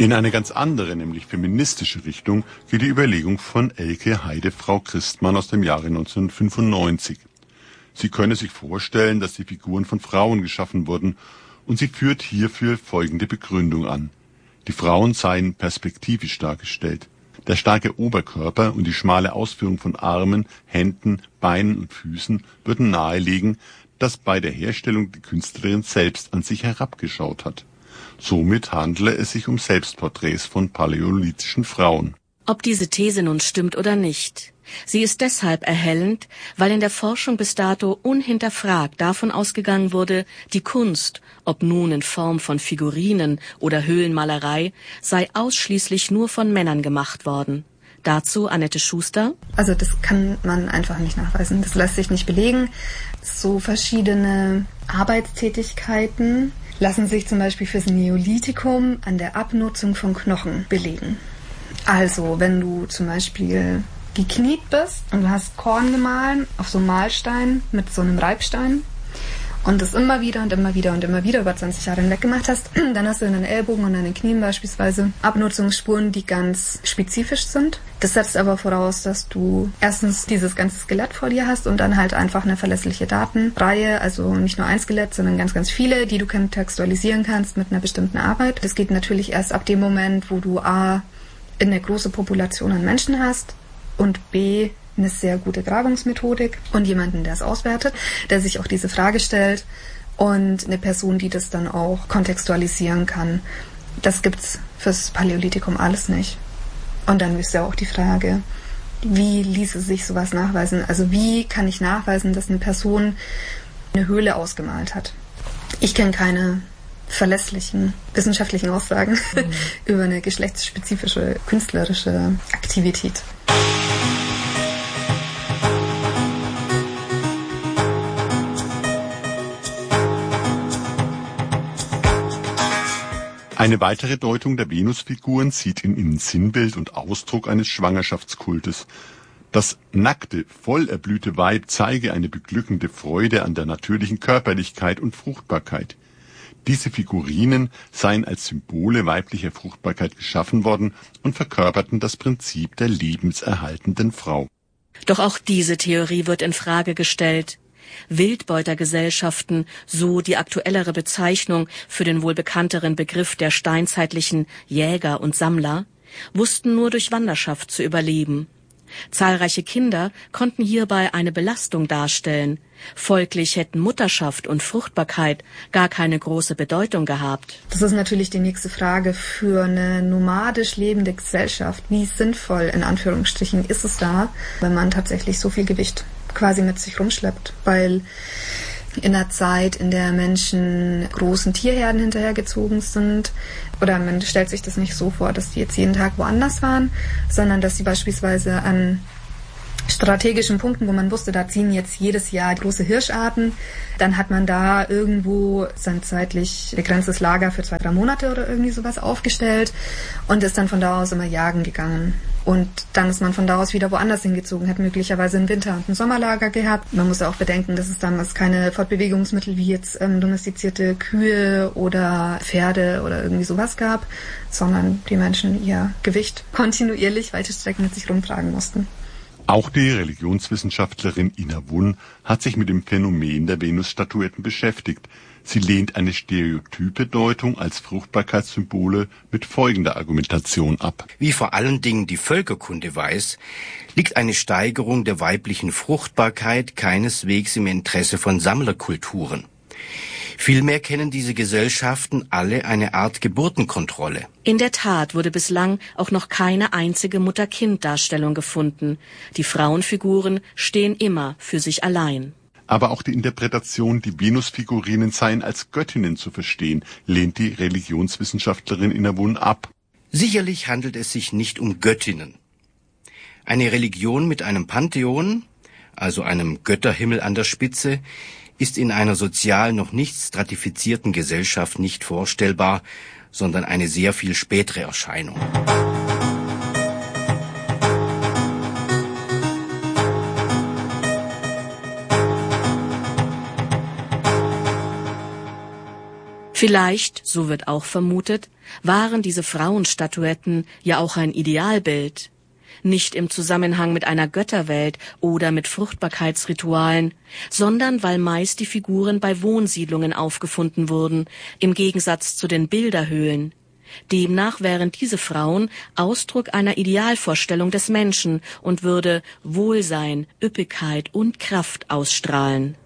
In eine ganz andere, nämlich feministische Richtung, geht die Überlegung von Elke Heide-Frau Christmann aus dem Jahre 1995. Sie könne sich vorstellen, dass die Figuren von Frauen geschaffen wurden, und sie führt hierfür folgende Begründung an. Die Frauen seien perspektivisch dargestellt. Der starke Oberkörper und die schmale Ausführung von Armen, Händen, Beinen und Füßen würden nahelegen, dass bei der Herstellung die Künstlerin selbst an sich herabgeschaut hat. Somit handele es sich um Selbstporträts von paläolithischen Frauen. Ob diese These nun stimmt oder nicht. Sie ist deshalb erhellend, weil in der Forschung bis dato unhinterfragt davon ausgegangen wurde, die Kunst, ob nun in Form von Figurinen oder Höhlenmalerei, sei ausschließlich nur von Männern gemacht worden. Dazu Annette Schuster. Also das kann man einfach nicht nachweisen. Das lässt sich nicht belegen. So verschiedene Arbeitstätigkeiten lassen sich zum Beispiel fürs Neolithikum an der Abnutzung von Knochen belegen. Also wenn du zum Beispiel gekniet bist und du hast Korn gemahlen auf so einem Mahlstein mit so einem Reibstein und das immer wieder und immer wieder und immer wieder über 20 Jahre hinweg gemacht hast, dann hast du in deinen Ellbogen und deinen Knien beispielsweise Abnutzungsspuren, die ganz spezifisch sind. Das setzt aber voraus, dass du erstens dieses ganze Skelett vor dir hast und dann halt einfach eine verlässliche Datenreihe, also nicht nur ein Skelett, sondern ganz, ganz viele, die du kontextualisieren kannst mit einer bestimmten Arbeit. Das geht natürlich erst ab dem Moment, wo du A, eine große Population an Menschen hast und B, eine sehr gute Grabungsmethodik und jemanden, der es auswertet, der sich auch diese Frage stellt und eine Person, die das dann auch kontextualisieren kann. Das gibt's fürs Paläolithikum alles nicht. Und dann ist ja auch die Frage, wie ließe sich sowas nachweisen? Also wie kann ich nachweisen, dass eine Person eine Höhle ausgemalt hat? Ich kenne keine verlässlichen wissenschaftlichen Aussagen über eine geschlechtsspezifische künstlerische Aktivität. Eine weitere Deutung der Venusfiguren sieht in ihnen Sinnbild und Ausdruck eines Schwangerschaftskultes. Das nackte, voll erblühte Weib zeige eine beglückende Freude an der natürlichen Körperlichkeit und Fruchtbarkeit. Diese Figurinen seien als Symbole weiblicher Fruchtbarkeit geschaffen worden und verkörperten das Prinzip der lebenserhaltenden Frau. Doch auch diese Theorie wird in Frage gestellt. Wildbeutergesellschaften, so die aktuellere Bezeichnung für den wohl bekannteren Begriff der steinzeitlichen Jäger und Sammler, wussten nur durch Wanderschaft zu überleben. Zahlreiche Kinder konnten hierbei eine Belastung darstellen. Folglich hätten Mutterschaft und Fruchtbarkeit gar keine große Bedeutung gehabt. Das ist natürlich die nächste Frage für eine nomadisch lebende Gesellschaft. Wie sinnvoll, in Anführungsstrichen, ist es da, wenn man tatsächlich so viel Gewicht quasi mit sich rumschleppt? Weil in der Zeit, in der Menschen großen Tierherden hinterhergezogen sind, oder man stellt sich das nicht so vor, dass die jetzt jeden Tag woanders waren, sondern dass sie beispielsweise an strategischen Punkten, wo man wusste, da ziehen jetzt jedes Jahr große Hirscharten, dann hat man da irgendwo sein zeitlich begrenztes Lager für 2-3 Monate oder irgendwie sowas aufgestellt und ist dann von da aus immer jagen gegangen. Und dann ist man von da aus wieder woanders hingezogen, hat möglicherweise ein Winter- und ein Sommerlager gehabt. Man muss auch bedenken, dass es damals keine Fortbewegungsmittel wie jetzt domestizierte Kühe oder Pferde oder irgendwie sowas gab, sondern die Menschen ihr Gewicht kontinuierlich weite Strecken mit sich rumtragen mussten. Auch die Religionswissenschaftlerin Ina Wunn hat sich mit dem Phänomen der Venusstatuetten beschäftigt. Sie lehnt eine stereotype Deutung als Fruchtbarkeitssymbole mit folgender Argumentation ab. Wie vor allen Dingen die Völkerkunde weiß, liegt eine Steigerung der weiblichen Fruchtbarkeit keineswegs im Interesse von Sammlerkulturen. Vielmehr kennen diese Gesellschaften alle eine Art Geburtenkontrolle. In der Tat wurde bislang auch noch keine einzige Mutter-Kind-Darstellung gefunden. Die Frauenfiguren stehen immer für sich allein. Aber auch die Interpretation, die Venusfigurinen seien als Göttinnen zu verstehen, lehnt die Religionswissenschaftlerin Ina Wunn ab. Sicherlich handelt es sich nicht um Göttinnen. Eine Religion mit einem Pantheon, also einem Götterhimmel an der Spitze, ist in einer sozial noch nicht stratifizierten Gesellschaft nicht vorstellbar, sondern eine sehr viel spätere Erscheinung. Vielleicht, so wird auch vermutet, waren diese Frauenstatuetten ja auch ein Idealbild. Nicht im Zusammenhang mit einer Götterwelt oder mit Fruchtbarkeitsritualen, sondern weil meist die Figuren bei Wohnsiedlungen aufgefunden wurden, im Gegensatz zu den Bilderhöhlen. Demnach wären diese Frauen Ausdruck einer Idealvorstellung des Menschen und würde Wohlsein, Üppigkeit und Kraft ausstrahlen.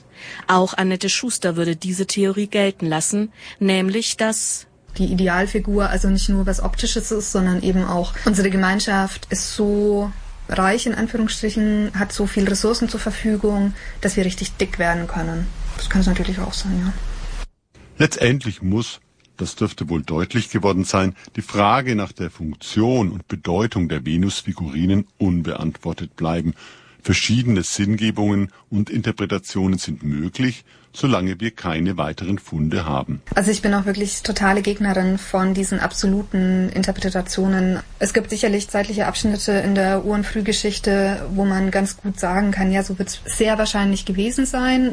Auch Annette Schuster würde diese Theorie gelten lassen, nämlich dass die Idealfigur also nicht nur was Optisches ist, sondern eben auch unsere Gemeinschaft ist so reich, in Anführungsstrichen, hat so viel Ressourcen zur Verfügung, dass wir richtig dick werden können. Das kann es natürlich auch sein, ja. Letztendlich muss, das dürfte wohl deutlich geworden sein, die Frage nach der Funktion und Bedeutung der Venusfigurinen unbeantwortet bleiben. Verschiedene Sinngebungen und Interpretationen sind möglich, solange wir keine weiteren Funde haben. Also ich bin auch wirklich totale Gegnerin von diesen absoluten Interpretationen. Es gibt sicherlich zeitliche Abschnitte in der Ur- und Frühgeschichte, wo man ganz gut sagen kann, ja, so wird es sehr wahrscheinlich gewesen sein,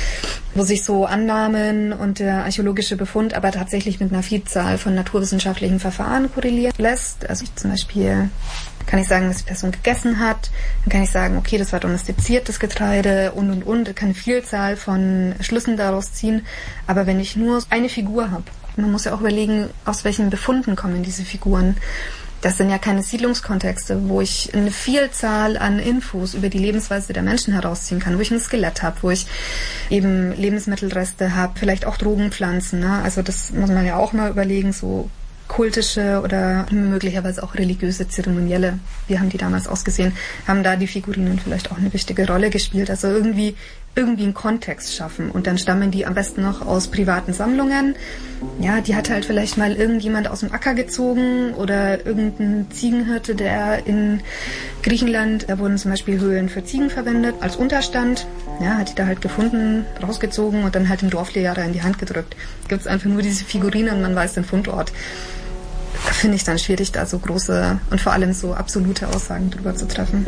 wo sich so Annahmen und der archäologische Befund aber tatsächlich mit einer Vielzahl von naturwissenschaftlichen Verfahren korrelieren lässt. Also zum Beispiel kann ich sagen, dass die Person gegessen hat, dann kann ich sagen, okay, das war domestiziertes Getreide und. Ich kann eine Vielzahl von Schlüssen daraus ziehen. Aber wenn ich nur eine Figur habe, man muss ja auch überlegen, aus welchen Befunden kommen diese Figuren. Das sind ja keine Siedlungskontexte, wo ich eine Vielzahl an Infos über die Lebensweise der Menschen herausziehen kann, wo ich ein Skelett habe, wo ich eben Lebensmittelreste habe, vielleicht auch Drogenpflanzen. Ne? Also das muss man ja auch mal überlegen, so kultische oder möglicherweise auch religiöse Zeremonielle, wie haben die damals ausgesehen, haben da die Figurinen vielleicht auch eine wichtige Rolle gespielt. Also irgendwie einen Kontext schaffen und dann stammen die am besten noch aus privaten Sammlungen. Ja, die hat halt vielleicht mal irgendjemand aus dem Acker gezogen oder irgendein Ziegenhirte, der in Griechenland, da wurden zum Beispiel Höhlen für Ziegen verwendet als Unterstand. Ja, hat die da halt gefunden, rausgezogen und dann halt dem Dorflehrer in die Hand gedrückt. Gibt es einfach nur diese Figurinen und man weiß den Fundort. Da finde ich dann schwierig, da so große und vor allem so absolute Aussagen drüber zu treffen.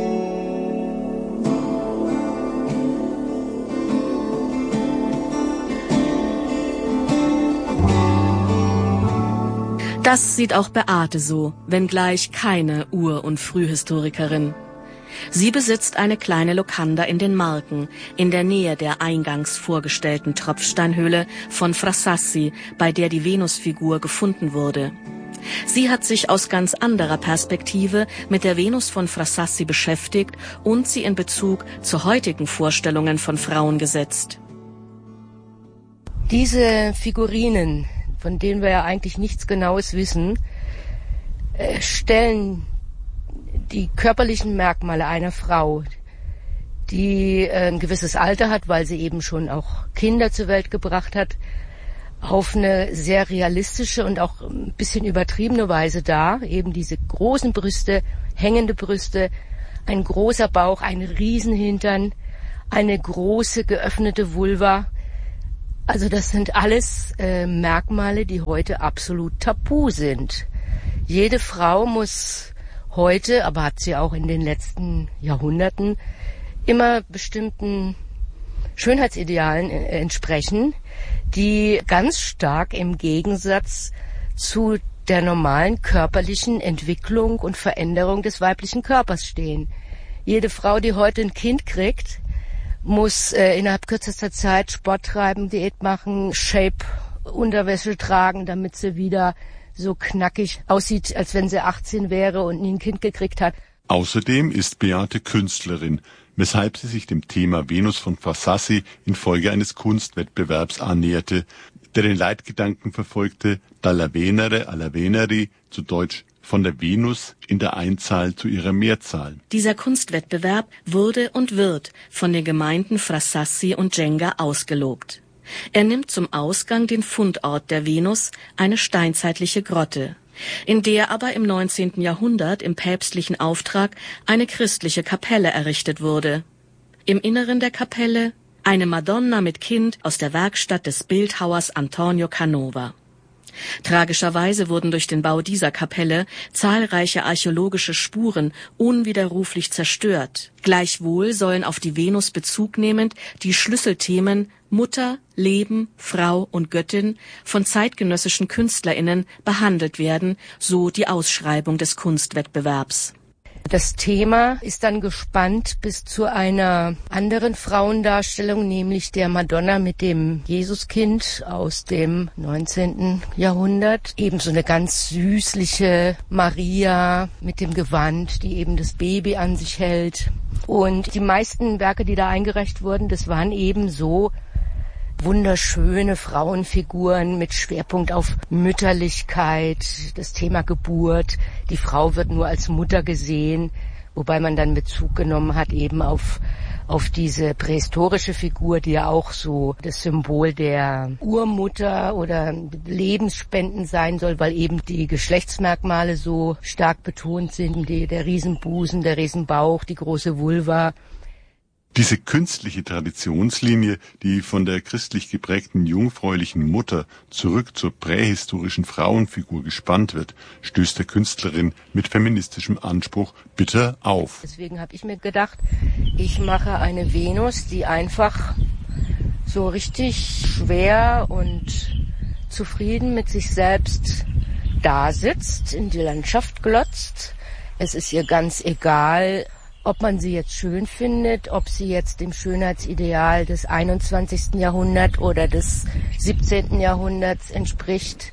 Das sieht auch Beate so, wenngleich keine Ur- und Frühhistorikerin. Sie besitzt eine kleine Locanda in den Marken, in der Nähe der eingangs vorgestellten Tropfsteinhöhle von Frassassi, bei der die Venusfigur gefunden wurde. Sie hat sich aus ganz anderer Perspektive mit der Venus von Frassassi beschäftigt und sie in Bezug zu heutigen Vorstellungen von Frauen gesetzt. Diese Figurinen, von denen wir ja eigentlich nichts Genaues wissen, stellen die körperlichen Merkmale einer Frau, die ein gewisses Alter hat, weil sie eben schon auch Kinder zur Welt gebracht hat, auf eine sehr realistische und auch ein bisschen übertriebene Weise dar. Eben diese großen Brüste, hängende Brüste, ein großer Bauch, ein Riesenhintern, eine große geöffnete Vulva. Also das sind alles Merkmale, die heute absolut tabu sind. Jede Frau muss heute, aber hat sie auch in den letzten Jahrhunderten, immer bestimmten Schönheitsidealen entsprechen, die ganz stark im Gegensatz zu der normalen körperlichen Entwicklung und Veränderung des weiblichen Körpers stehen. Jede Frau, die heute ein Kind kriegt, muss innerhalb kürzester Zeit Sport treiben, Diät machen, Shape-Unterwäsche tragen, damit sie wieder so knackig aussieht, als wenn sie 18 wäre und nie ein Kind gekriegt hat. Außerdem ist Beate Künstlerin, weshalb sie sich dem Thema Venus von Frassassi infolge eines Kunstwettbewerbs annäherte, der den Leitgedanken verfolgte, dalla Venere alla Veneri, zu Deutsch von der Venus in der Einzahl zu ihrer Mehrzahl. Dieser Kunstwettbewerb wurde und wird von den Gemeinden Frassassi und Genga ausgelobt. Er nimmt zum Ausgang den Fundort der Venus, eine steinzeitliche Grotte, in der aber im 19. Jahrhundert im päpstlichen Auftrag eine christliche Kapelle errichtet wurde. Im Inneren der Kapelle eine Madonna mit Kind aus der Werkstatt des Bildhauers Antonio Canova. Tragischerweise wurden durch den Bau dieser Kapelle zahlreiche archäologische Spuren unwiderruflich zerstört. Gleichwohl sollen auf die Venus Bezug nehmend die Schlüsselthemen Mutter, Leben, Frau und Göttin von zeitgenössischen KünstlerInnen behandelt werden, so die Ausschreibung des Kunstwettbewerbs. Das Thema ist dann gespannt bis zu einer anderen Frauendarstellung, nämlich der Madonna mit dem Jesuskind aus dem 19. Jahrhundert. Ebenso eine ganz süßliche Maria mit dem Gewand, die eben das Baby an sich hält. Und die meisten Werke, die da eingereicht wurden, das waren eben so wunderschöne Frauenfiguren mit Schwerpunkt auf Mütterlichkeit, das Thema Geburt. Die Frau wird nur als Mutter gesehen, wobei man dann Bezug genommen hat eben auf diese prähistorische Figur, die ja auch so das Symbol der Urmutter oder Lebensspenden sein soll, weil eben die Geschlechtsmerkmale so stark betont sind, der Riesenbusen, der Riesenbauch, die große Vulva. Diese künstliche Traditionslinie, die von der christlich geprägten jungfräulichen Mutter zurück zur prähistorischen Frauenfigur gespannt wird, stößt der Künstlerin mit feministischem Anspruch bitter auf. Deswegen habe ich mir gedacht, ich mache eine Venus, die einfach so richtig schwer und zufrieden mit sich selbst dasitzt, in die Landschaft glotzt. Es ist ihr ganz egal, ob man sie jetzt schön findet, ob sie jetzt dem Schönheitsideal des 21. Jahrhunderts oder des 17. Jahrhunderts entspricht,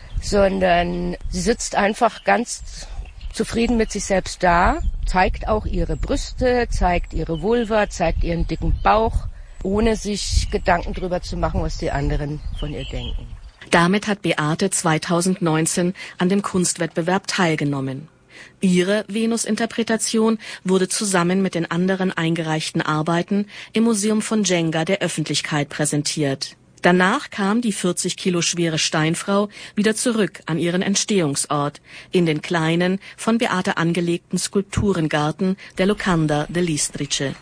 sondern sie sitzt einfach ganz zufrieden mit sich selbst da, zeigt auch ihre Brüste, zeigt ihre Vulva, zeigt ihren dicken Bauch, ohne sich Gedanken drüber zu machen, was die anderen von ihr denken. Damit hat Beate 2019 an dem Kunstwettbewerb teilgenommen. Ihre Venus-Interpretation wurde zusammen mit den anderen eingereichten Arbeiten im Museum von Jenga der Öffentlichkeit präsentiert. Danach kam die 40 Kilo schwere Steinfrau wieder zurück an ihren Entstehungsort, in den kleinen, von Beate angelegten Skulpturengarten der Locanda dell'Istrice.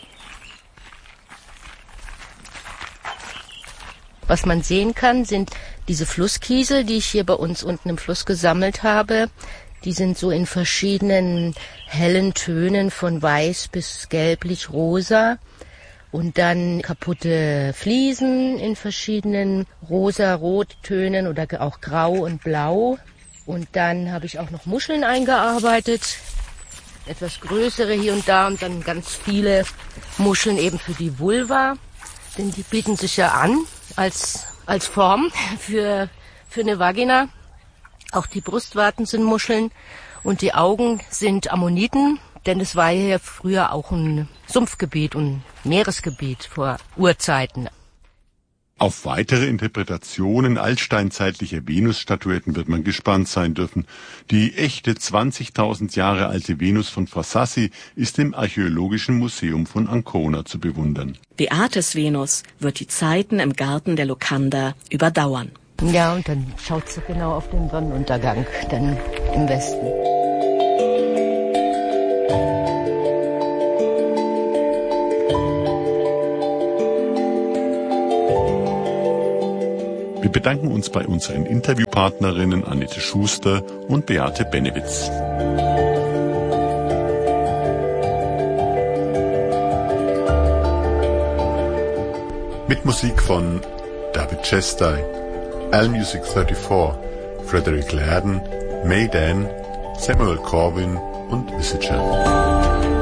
Was man sehen kann, sind diese Flusskiesel, die ich hier bei uns unten im Fluss gesammelt habe. Die sind so in verschiedenen hellen Tönen von weiß bis gelblich-rosa. Und dann kaputte Fliesen in verschiedenen rosa-rot-Tönen oder auch grau und blau. Und dann habe ich auch noch Muscheln eingearbeitet. Etwas größere hier und da und dann ganz viele Muscheln eben für die Vulva. Denn die bieten sich ja an als Form für eine Vagina. Auch die Brustwarten sind Muscheln und die Augen sind Ammoniten, denn es war hier früher auch ein Sumpfgebiet und Meeresgebiet vor Urzeiten. Auf weitere Interpretationen altsteinzeitlicher Venus-Statuetten wird man gespannt sein dürfen. Die echte 20.000 Jahre alte Venus von Fossassi ist im Archäologischen Museum von Ancona zu bewundern. Beates Venus wird die Zeiten im Garten der Locanda überdauern. Ja, und dann schaut sie genau auf den Sonnenuntergang, dann im Westen. Wir bedanken uns bei unseren Interviewpartnerinnen Annette Schuster und Beate Benewitz. Mit Musik von David Chastain, Allmusic 34, Frederick Laden, May Dan, Samuel Corwin und Visager.